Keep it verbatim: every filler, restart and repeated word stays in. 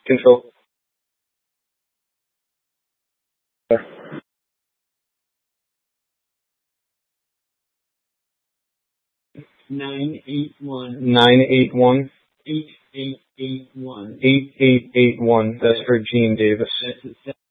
Control. Nine eight one. Nine eight one. Eight eight eight one. Eight eight eight one. That's for Gene Davis. That's